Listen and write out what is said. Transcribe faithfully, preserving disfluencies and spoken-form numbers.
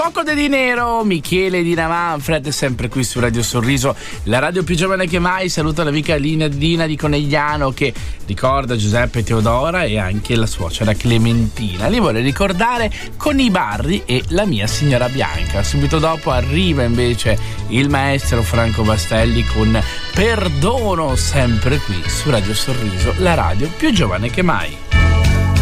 Rocco De Dinero, Michele Dina Manfred, sempre qui su Radio Sorriso, la radio più giovane che mai. Saluto l'amica Lina Dina di Conegliano che ricorda Giuseppe Teodora e anche la suocera Clementina. Li vorrei ricordare con i Barri e La mia signora Bianca. Subito dopo arriva invece il maestro Franco Bastelli con Perdono, sempre qui su Radio Sorriso, la radio più giovane che mai.